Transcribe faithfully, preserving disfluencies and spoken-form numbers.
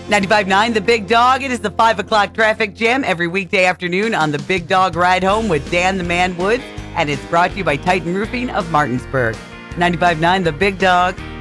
ninety-five point nine The Big Dog. It is the five o'clock traffic jam every weekday afternoon on the Big Dog Ride Home with Dan the Man Woods. And it's brought to you by Titan Roofing of Martinsburg. ninety-five point nine The Big Dog.